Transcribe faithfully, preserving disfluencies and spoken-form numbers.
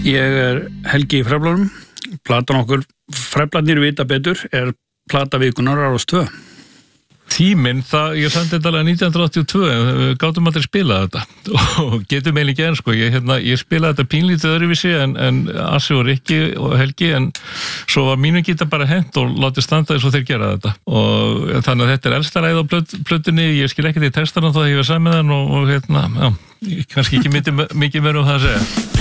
Ég er Helgi í Fræflunum. Platan okkur Fræflarnir vita betur er plata vikunar á Rás tvö. Tíminn, það, ég sendi þetta alveg nítján hundruð áttatíu og tvö, en við gátum aldrei spilað þetta og getum eiginlega ekki enn, sko. Ég, hérna, ég spilaði þetta pínlítið öðruvísi en, en Assi og Rikki og Helgi, en svo var mínu gítar bara hent og látið standa eins og þeir gera þetta. Og þannig að þetta er elsta ræð á plöt, plötunni, ég skil ekki til textana þá að ég var saman með hann og, og hérna, já, kannski ekki mikið meira um það að segja.